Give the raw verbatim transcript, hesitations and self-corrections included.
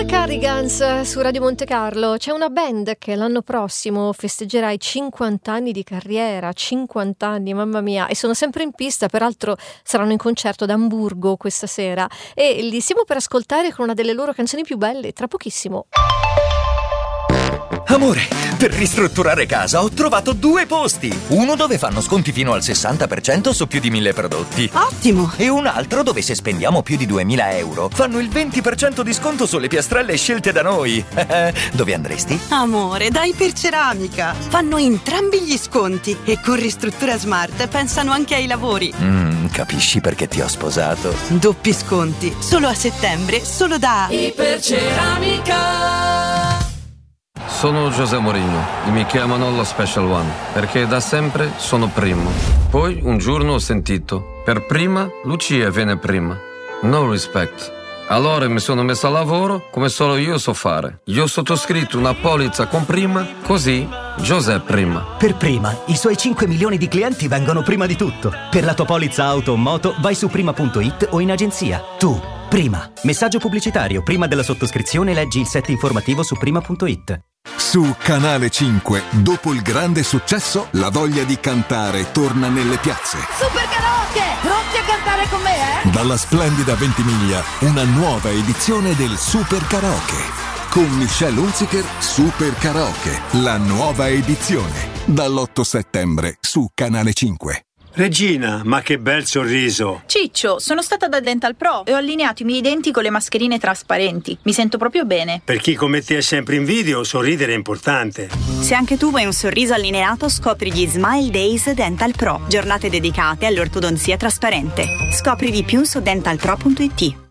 Cardigans su Radio Monte Carlo. C'è una band che l'anno prossimo festeggerà i cinquanta anni di carriera, cinquanta anni, mamma mia, e sono sempre in pista, peraltro saranno in concerto ad Amburgo questa sera e li stiamo per ascoltare con una delle loro canzoni più belle tra pochissimo. Amore, per ristrutturare casa ho trovato due posti. Uno dove fanno sconti fino al sessanta per cento su più di mille prodotti. Ottimo! E un altro dove se spendiamo più di duemila euro fanno il venti per cento di sconto sulle piastrelle scelte da noi. Dove andresti? Amore, dai Iperceramica! Fanno entrambi gli sconti e con Ristruttura Smart pensano anche ai lavori. Mm, capisci perché ti ho sposato? Doppi sconti, solo a settembre, solo da Iperceramica. Sono José Mourinho e mi chiamano lo Special One perché da sempre sono primo. Poi un giorno ho sentito: per prima Lucia viene prima. No respect. Allora mi sono messo a lavoro come solo io so fare. Io ho sottoscritto una polizza con prima, così José prima. Per prima, i suoi cinque milioni di clienti vengono prima di tutto. Per la tua polizza auto o moto vai su prima punto it o in agenzia. Tu, prima. Messaggio pubblicitario. Prima della sottoscrizione leggi il set informativo su prima punto it. Su Canale cinque, dopo il grande successo, la voglia di cantare torna nelle piazze. Super Karaoke! Pronti a cantare con me, eh? Dalla splendida Ventimiglia, una nuova edizione del Super Karaoke. Con Michelle Hunziker, Super Karaoke, la nuova edizione. Dall'otto settembre su Canale cinque. Regina, ma che bel sorriso! Ciccio, sono stata da Dental Pro e ho allineato i miei denti con le mascherine trasparenti. Mi sento proprio bene. Per chi come te è sempre in video, sorridere è importante. Se anche tu vuoi un sorriso allineato, scopri gli Smile Days Dental Pro, giornate dedicate all'ortodonzia trasparente. Scopri di più su dental pro punto it.